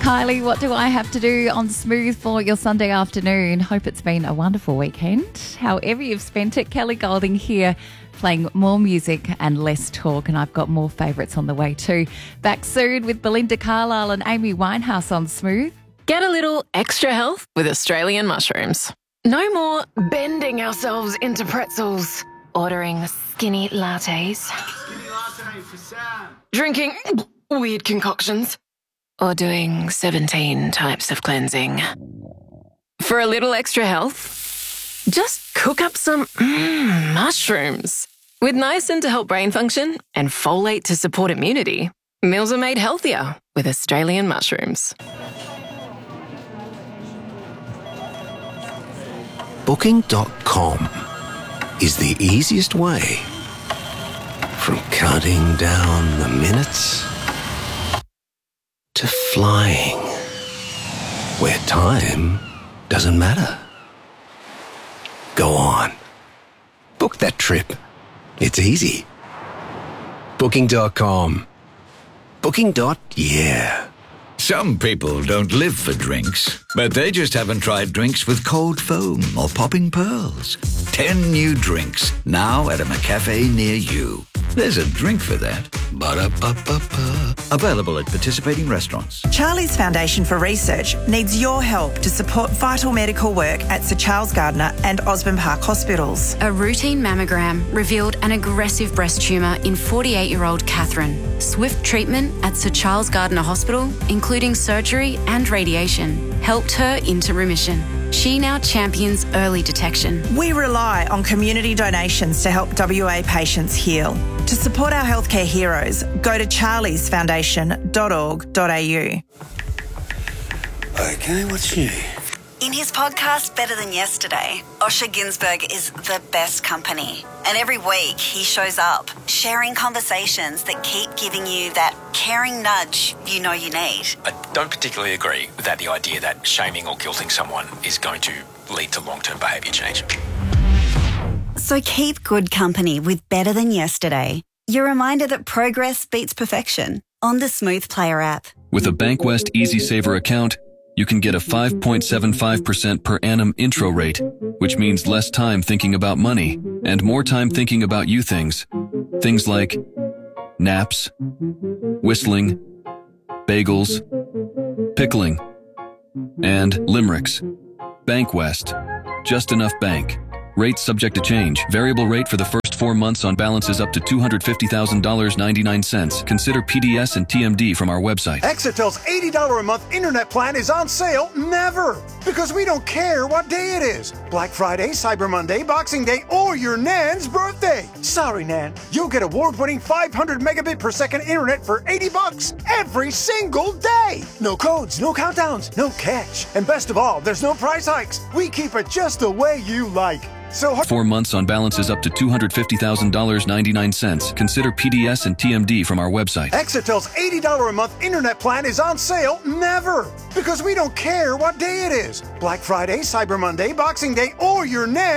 Kylie, what do I have to do on Smooth for your Sunday afternoon? Hope it's been a wonderful weekend. However you've spent it, Kelly Golding here playing more music and less talk, and I've got more favourites on the way too. Back soon with Belinda Carlisle and Amy Winehouse on Smooth. Get a little extra health with Australian mushrooms. No more bending ourselves into pretzels, ordering skinny lattes, drinking weird concoctions, or doing 17 types of cleansing. For a little extra health, just cook up some mushrooms. With niacin to help brain function and folate to support immunity, meals are made healthier with Australian mushrooms. Booking.com is the easiest way from counting down the minutes to flying where time doesn't matter. Go on. Book that trip. It's easy. Booking.com. Booking.yeah. Some people don't live for drinks, but they just haven't tried drinks with cold foam or popping pearls. 10 new drinks, now at a McCafe near you. There's a drink for that. Ba-da-ba-ba-ba. Available at participating restaurants. Charlie's Foundation for Research needs your help to support vital medical work at Sir Charles Gardner and Osborne Park hospitals. A routine mammogram revealed an aggressive breast tumour in 48-year-old Catherine. Swift treatment at Sir Charles Gardner Hospital, including surgery and radiation, helped her into remission. She now champions early detection. We rely on community donations to help WA patients heal. To support our healthcare heroes, go to charliesfoundation.org.au. Okay, what's new? In his podcast, Better Than Yesterday, Osher Ginsberg is the best company. And every week he shows up, sharing conversations that keep giving you that caring nudge you know you need. I don't particularly agree with the idea that shaming or guilting someone is going to lead to long-term behaviour change. So keep good company with Better Than Yesterday. Your reminder that progress beats perfection on the Smooth Player app. With a Bankwest Easy Saver account, you can get a 5.75% per annum intro rate, which means less time thinking about money and more time thinking about you things. Things like naps, whistling, bagels, pickling, and limericks. Bankwest. Just enough bank. Rates subject to change. Variable rate for the first 4 months on balances up to $250,000.99. Consider PDS and TMD from our website. Exitel's $80 a month internet plan is on sale never, because we don't care what day it is. Black Friday, Cyber Monday, Boxing Day, or your Nan's birthday. Sorry, Nan. You'll get award-winning 500 megabit per second internet for $80 every single day. No codes, no countdowns, no catch. And best of all, there's no price hikes. We keep it just the way you like. So 4 months on balances up to $250,000.99. Consider PDS and TMD from our website. Exitel's $80 a month internet plan is on sale never, because we don't care what day it is. Black Friday, Cyber Monday, Boxing Day, or your Nan